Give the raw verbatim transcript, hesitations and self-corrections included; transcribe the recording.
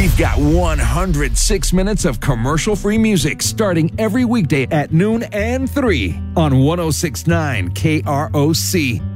We've got one hundred six minutes of commercial-free music starting every weekday at noon and three on one oh six point nine K R O C.